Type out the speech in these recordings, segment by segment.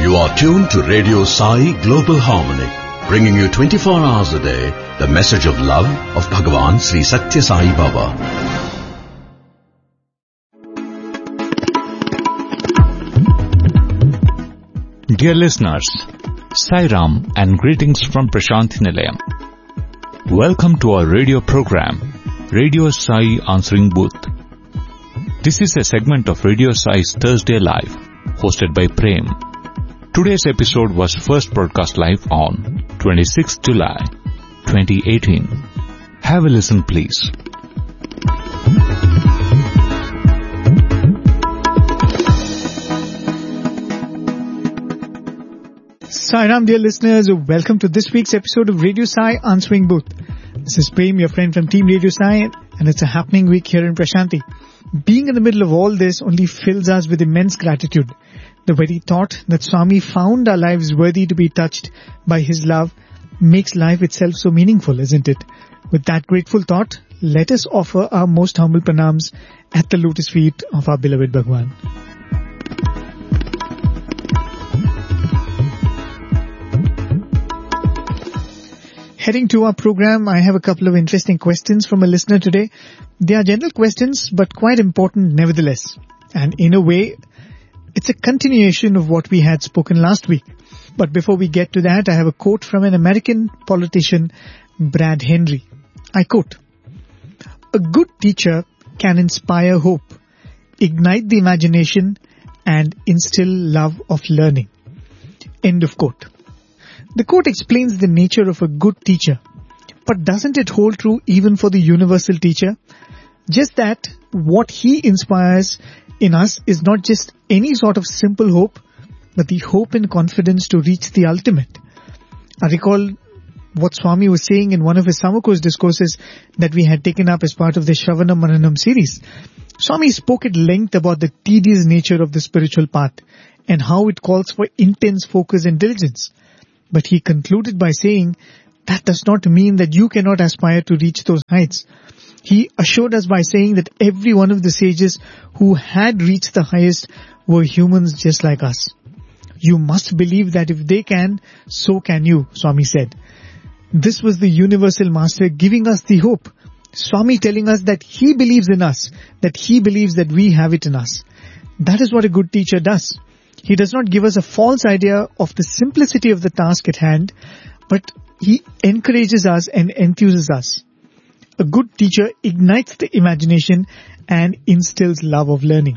You are tuned to Radio Sai Global Harmony, bringing you 24 hours a day the message of love of Bhagavan Sri Satya Sai Baba. Dear listeners, Sai Ram and greetings from Prashanthi Nilayam. Welcome to our radio program, Radio Sai Answering Booth. This is a segment of Radio Sai's Thursday Live, hosted by Prem. Today's episode was first broadcast live on 26th July 2018. Have a listen, please. Sai Ram, dear listeners, welcome to this week's episode of Radio Sai Answering Booth. This is Prem, your friend from Team Radio Sai, and it's a happening week here in Prashanthi. Being in the middle of all this only fills us with immense gratitude. The very thought that Swami found our lives worthy to be touched by his love makes life itself so meaningful, isn't it? With that grateful thought, let us offer our most humble pranams at the lotus feet of our beloved Bhagwan. Heading to our program, I have a couple of interesting questions from a listener today. They are general questions, but quite important nevertheless. And in a way, it's a continuation of what we had spoken last week. But before we get to that, I have a quote from an American politician, Brad Henry. I quote, "A good teacher can inspire hope, ignite the imagination, and instill love of learning." End of quote. The quote explains the nature of a good teacher. But doesn't it hold true even for the universal teacher? Just that what he inspires in us is not just any sort of simple hope, but the hope and confidence to reach the ultimate. I recall what Swami was saying in one of his summer course discourses that we had taken up as part of the Shravanam Mananam series. Swami spoke at length about the tedious nature of the spiritual path and how it calls for intense focus and diligence. But he concluded by saying that does not mean that you cannot aspire to reach those heights. He assured us by saying that every one of the sages who had reached the highest were humans just like us. You must believe that if they can, so can you, Swami said. This was the universal master giving us the hope. Swami telling us that he believes in us, that he believes that we have it in us. That is what a good teacher does. He does not give us a false idea of the simplicity of the task at hand, but he encourages us and enthuses us. A good teacher ignites the imagination and instills love of learning.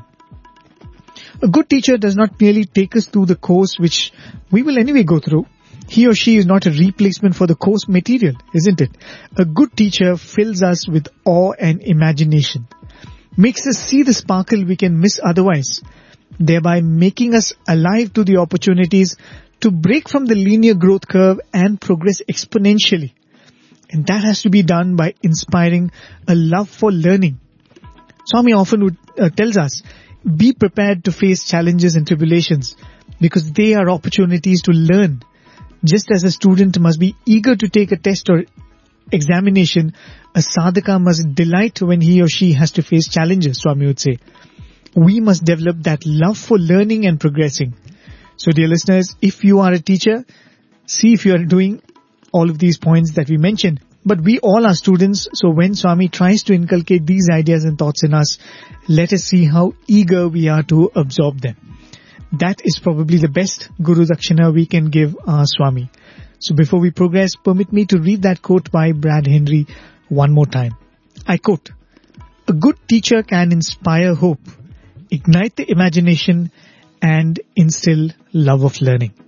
A good teacher does not merely take us through the course which we will anyway go through. He or she is not a replacement for the course material, isn't it? A good teacher fills us with awe and imagination, makes us see the sparkle we can miss otherwise, thereby making us alive to the opportunities to break from the linear growth curve and progress exponentially. And that has to be done by inspiring a love for learning. Swami often tells us, be prepared to face challenges and tribulations because they are opportunities to learn. Just as a student must be eager to take a test or examination, a sadhaka must delight when he or she has to face challenges, Swami would say. We must develop that love for learning and progressing. So dear listeners, if you are a teacher, see if you are doing all of these points that we mentioned. But we all are students, so when Swami tries to inculcate these ideas and thoughts in us, let us see how eager we are to absorb them. That is probably the best Guru Dakshina we can give our Swami. So before we progress, permit me to read that quote by Brad Henry one more time. I quote, "A good teacher can inspire hope, ignite the imagination, and instill love of learning."